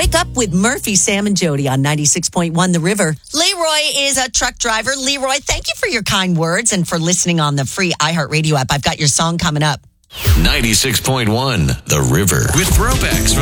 Wake up with Murphy, Sam, and Jody on 96.1 The River. Leroy is a truck driver. Leroy, thank you for your kind words and for listening on the free iHeartRadio app. I've got your song coming up. 96.1 The River. With throwbacks from